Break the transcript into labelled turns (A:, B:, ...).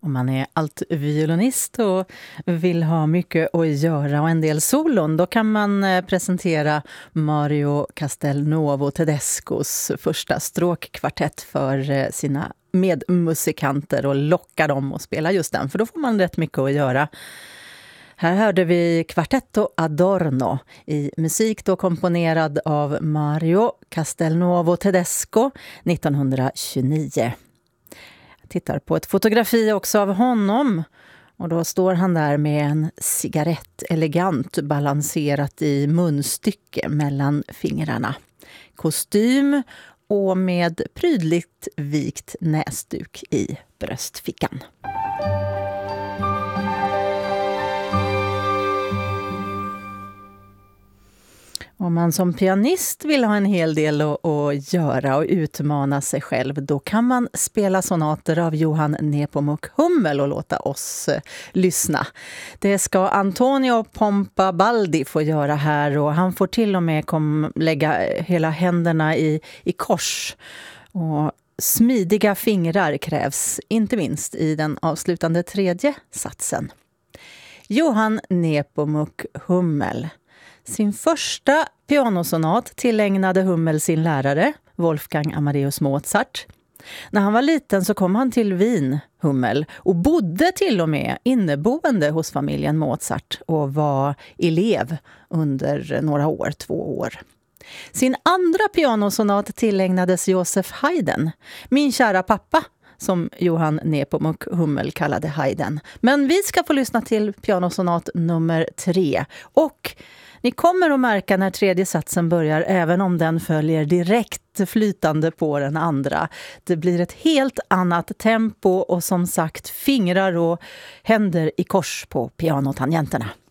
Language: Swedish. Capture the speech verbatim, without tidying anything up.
A: Om man är altviolinist och vill ha mycket att göra och en del solon, då kan man presentera Mario Castelnuovo Tedescos första stråkkvartett för sina medmusikanter och locka dem att spela just den, för då får man rätt mycket att göra. Här hörde vi Quartetto Adorno i musik då komponerad av Mario Castelnuovo Tedesco nittonhundratjugonio. Jag tittar på ett fotografi också av honom och då står han där med en cigarett elegant balanserat i munstycke mellan fingrarna. Kostym och med prydligt vikt näsduk i bröstfickan. Om man som pianist vill ha en hel del att, att göra och utmana sig själv, då kan man spela sonater av Johann Nepomuk Hummel och låta oss eh, lyssna. Det ska Antonio Pompabaldi få göra här, och han får till och med kom, lägga hela händerna i, i kors. Och smidiga fingrar krävs inte minst i den avslutande tredje satsen. Johann Nepomuk Hummel. Sin första pianosonat tillägnade Hummel sin lärare, Wolfgang Amadeus Mozart. När han var liten så kom han till Wien, Hummel, och bodde till och med inneboende hos familjen Mozart och var elev under några år, två år. Sin andra pianosonat tillägnades Joseph Haydn, min kära pappa, som Johann Nepomuk Hummel kallade Haydn. Men vi ska få lyssna till pianosonat nummer tre, och ni kommer att märka när tredje satsen börjar, även om den följer direkt flytande på den andra. Det blir ett helt annat tempo och som sagt fingrar och händer i kors på pianotangenterna.